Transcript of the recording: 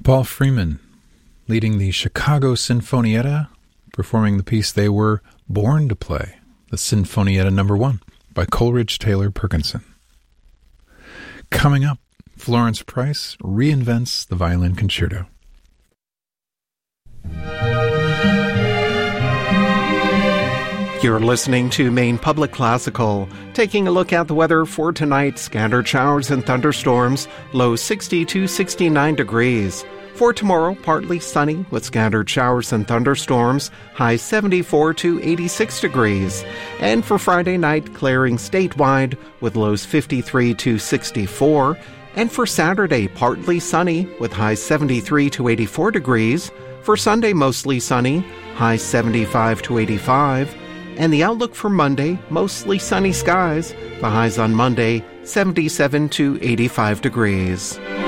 Paul Freeman, leading the Chicago Sinfonietta, performing the piece they were born to play, the Sinfonietta No. 1 by Coleridge Taylor Perkinson. Coming up, Florence Price reinvents the violin concerto. You're listening to Maine Public Classical, taking a look at the weather for tonight. Scattered showers and thunderstorms, low 60 to 69 degrees. For tomorrow, partly sunny with scattered showers and thunderstorms, high 74 to 86 degrees. And for Friday night, clearing statewide with lows 53 to 64. And for Saturday, partly sunny with highs 73 to 84 degrees. For Sunday, mostly sunny, highs 75 to 85. And the outlook for Monday, mostly sunny skies. The highs on Monday, 77 to 85 degrees.